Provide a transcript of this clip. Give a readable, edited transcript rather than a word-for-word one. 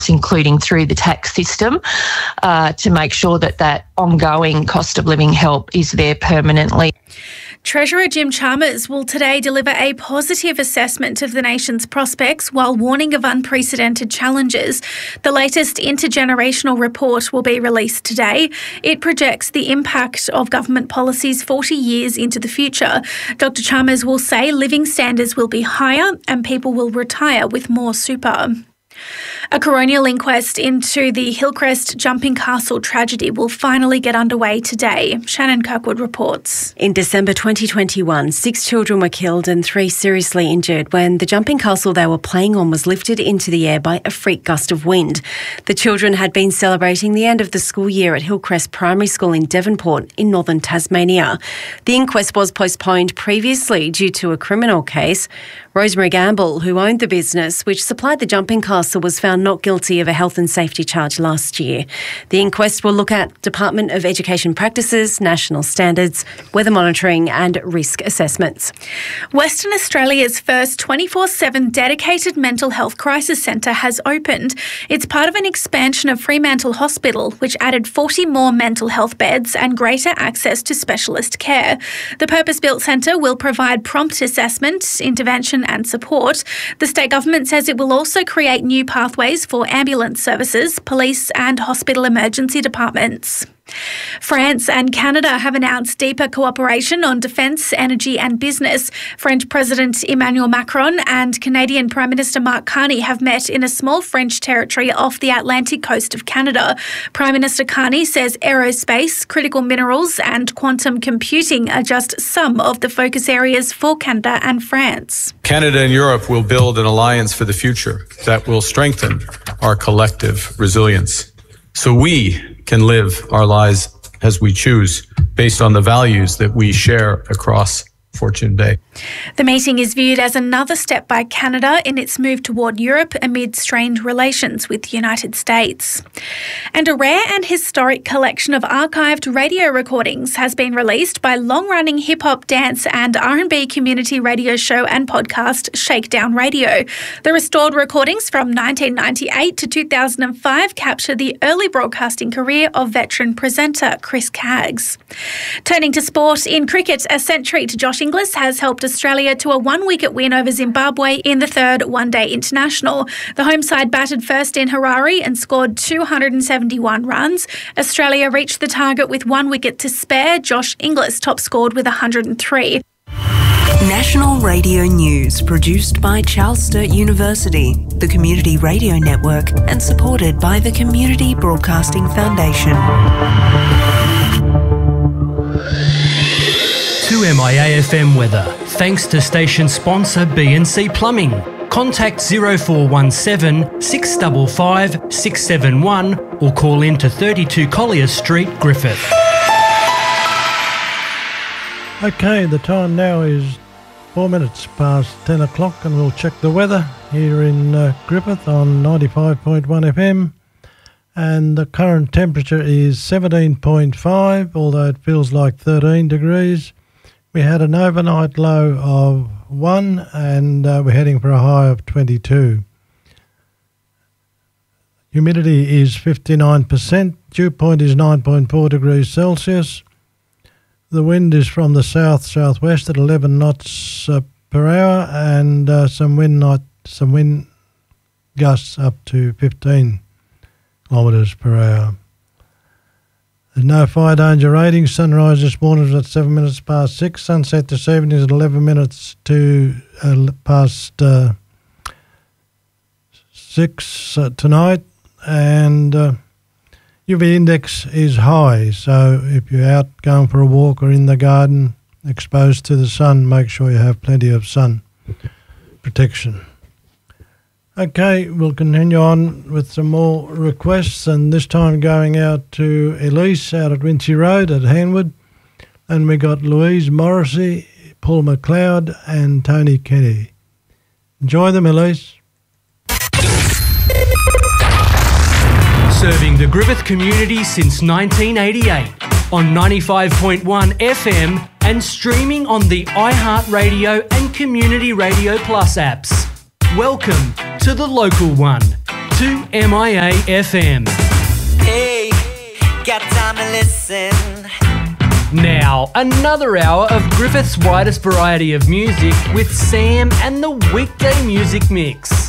including through the tax system, to make sure that that ongoing cost of living help is there permanently. Treasurer Jim Chalmers will today deliver a positive assessment of the nation's prospects while warning of unprecedented challenges. The latest intergenerational report will be released today. It projects the impact of government policies 40 years into the future. Dr. Chalmers will say living standards will be higher and people will retire with more super. A coronial inquest into the Hillcrest Jumping Castle tragedy will finally get underway today. Shannon Kirkwood reports. In December 2021, 6 children were killed and 3 seriously injured when the jumping castle they were playing on was lifted into the air by a freak gust of wind. The children had been celebrating the end of the school year at Hillcrest Primary School in Devonport in northern Tasmania. The inquest was postponed previously due to a criminal case. Rosemary Gamble, who owned the business which supplied the jumping castle, was found not guilty of a health and safety charge last year. The inquest will look at Department of Education practices, national standards, weather monitoring and risk assessments. Western Australia's first 24/7 dedicated mental health crisis centre has opened. It's part of an expansion of Fremantle Hospital, which added 40 more mental health beds and greater access to specialist care. The purpose-built centre will provide prompt assessment, intervention and support. The state government says it will also create new pathways for ambulance services, police and hospital emergency departments. France and Canada have announced deeper cooperation on defence, energy and business. French President Emmanuel Macron and Canadian Prime Minister Mark Carney have met in a small French territory off the Atlantic coast of Canada. Prime Minister Carney says aerospace, critical minerals and quantum computing are just some of the focus areas for Canada and France. Canada and Europe will build an alliance for the future that will strengthen our collective resilience, so we can live our lives as we choose based on the values that we share across Fortune Bay. The meeting is viewed as another step by Canada in its move toward Europe amid strained relations with the United States. And a rare and historic collection of archived radio recordings has been released by long-running hip-hop, dance and R&B community radio show and podcast Shakedown Radio. The restored recordings from 1998 to 2005 capture the early broadcasting career of veteran presenter Chris Caggs. Turning to sport, in cricket, a century to Josh Inglis has helped Australia to a 1-wicket win over Zimbabwe in the third one-day international. The home side batted first in Harare and scored 271 runs. Australia reached the target with 1 wicket to spare. Josh Inglis top scored with 103. National Radio News, produced by Charles Sturt University, the Community Radio Network, and supported by the Community Broadcasting Foundation. 2MIA-FM weather, thanks to station sponsor B&C Plumbing. Contact 0417 655 671 or call in to 32 Collier Street, Griffith. Okay, the time now is 4 minutes past 10 o'clock and we'll check the weather here in Griffith on 95.1 FM. And the current temperature is 17.5, although it feels like 13 degrees. We had an overnight low of 1 and we're heading for a high of 22. Humidity is 59%. Dew point is 9.4 degrees Celsius. The wind is from the south-southwest at 11 knots per hour and some wind gusts up to 15 kilometres per hour. There's no fire danger rating. Sunrise this morning was at 7 minutes past 6. Sunset this evening is at 11 minutes to past 6 tonight. And UV index is high. So if you're out going for a walk or in the garden exposed to the sun, make sure you have plenty of sun protection. Okay, we'll continue on with some more requests, and this time going out to Elise out at Wincy Road at Hanwood. And we got Louise Morrissey, Paul McLeod and Tony Kenny. Enjoy them, Elise. Serving the Griffith community since 1988 on 95.1 FM and streaming on the iHeartRadio and Community Radio Plus apps. Welcome to the local one. to MIA FM. Hey, got time to listen. Now, another hour of Griffith's widest variety of music with Sam and the Weekday Music Mix.